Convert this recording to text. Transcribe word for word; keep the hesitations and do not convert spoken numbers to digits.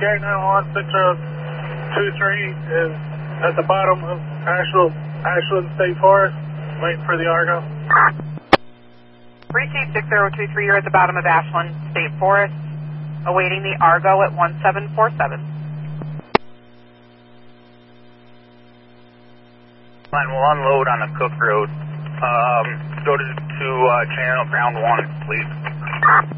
Gary nine one one, Central two three is at the bottom of Ashland, Ashland State Forest, waiting for the Argo. Receive six zero two three, you're at the bottom of Ashland State Forest, awaiting the Argo at one seven four seven. Line will unload on the Cook Road. Um, go to, to uh, channel ground one, please.